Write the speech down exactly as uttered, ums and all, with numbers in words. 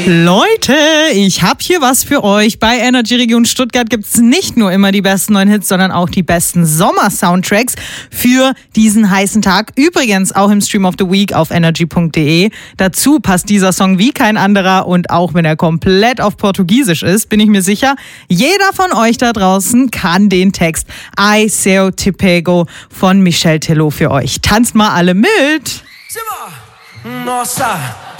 Leute, ich habe hier was für euch. Bei Energy Region Stuttgart gibt es nicht nur immer die besten neuen Hits, sondern auch die besten Sommer-Soundtracks für diesen heißen Tag. Übrigens auch im Stream of the Week auf energy punkt de. Dazu passt dieser Song wie kein anderer und auch wenn er komplett auf Portugiesisch ist, bin ich mir sicher, jeder von euch da draußen kann den Text Ai Seu Te Pego von Michel Teló für euch. Tanzt mal alle mit! Nossa!